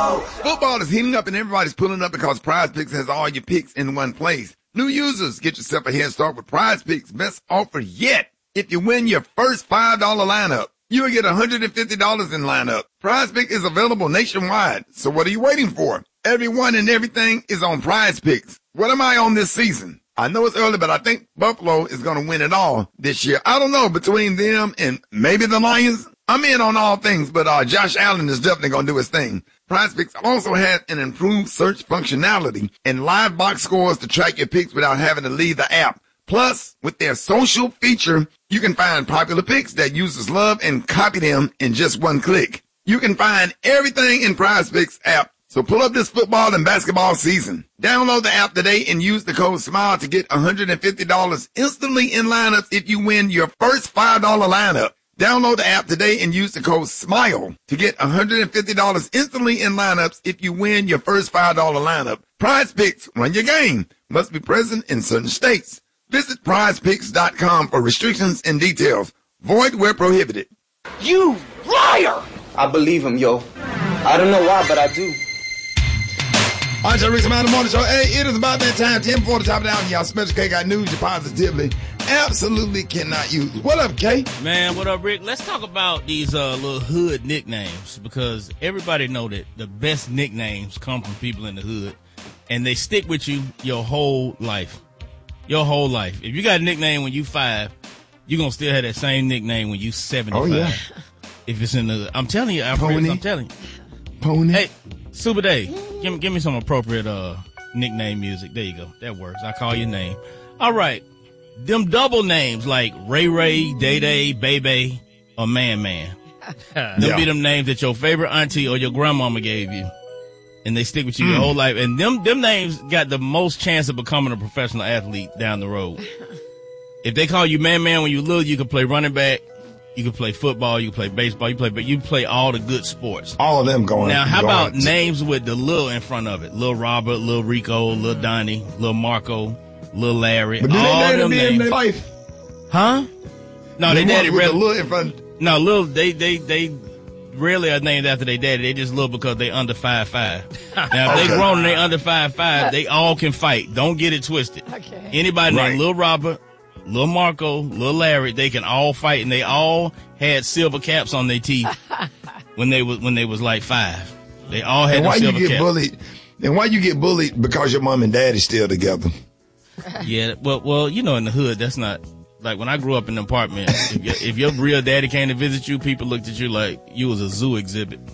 Football is heating up and everybody's pulling up because Prize Picks has all your picks in one place. New users, get yourself a head start with Prize Picks. Best offer yet. If you win your first $5 lineup, you'll get $150 in lineup. Prize Pick is available nationwide. So what are you waiting for? Everyone and everything is on Prize Picks. What am I on this season? I know it's early, but I think Buffalo is going to win it all this year. I don't know, between them and maybe the Lions. I'm in on all things, but Josh Allen is definitely going to do his thing. Prize Picks also has an improved search functionality and live box scores to track your picks without having to leave the app. Plus, with their social feature, you can find popular picks that users love and copy them in just one click. You can find everything in Prize Picks app. So pull up this football and basketball season. Download the app today and use the code SMILE to get $150 instantly in lineups if you win your first $5 lineup. Download the app today and use the code SMILE to get $150 instantly in lineups if you win your first $5 lineup. Prize Picks, run your game. Must be present in certain states. Visit prizepicks.com for restrictions and details. Void where prohibited. You liar! I believe him, yo. I don't know why, but I do. All right, y'all, Rick's Mountain Morning Show. Hey, it is about that time. 10 before the top of the hour. Y'all, Special K got news you positively absolutely cannot use. What up, K? Man, what up, Rick? Let's talk about these little hood nicknames, because everybody know that the best nicknames come from people in the hood, and they stick with you your whole life. Your whole life. If you got a nickname when you 5, you're going to still have that same nickname when you 75. Oh, yeah. If it's in the, I'm telling you, Pony. I'm telling you. Pony. Hey, Super Day, give me some appropriate nickname music. There you go. That works. I call your name. All right. Them double names like Ray Ray, Day Day, Baby, or Man Man. Them be them names that your favorite auntie or your grandmama gave you. And they stick with you your whole life. And them names got the most chance of becoming a professional athlete down the road. If they call you Man Man when you little, you can play running back. You can play football, you can play baseball, you play all the good sports. All of them going. Now, how about names with the Lil in front of it? Lil Robert, Lil Rico, Lil Donnie, Lil Marco, Lil Larry. But do all they them daddy names. Their life? Huh? No, they daddy with really. the Lil in front. No, Lil, they rarely are named after their daddy. They just Lil because they under 5'5". Now, if they grown and they under 5'5", they all can fight. Don't get it twisted. Okay. Anybody named Lil Robert, Lil Marco, Lil Larry, they can all fight, and they all had silver caps on their teeth when they was like 5. They all had silver caps. Bullied? And why you get bullied? Because your mom and dad is still together. Yeah, well, you know, in the hood, that's not like when I grew up in an apartment. If your real daddy came to visit you, people looked at you like you was a zoo exhibit.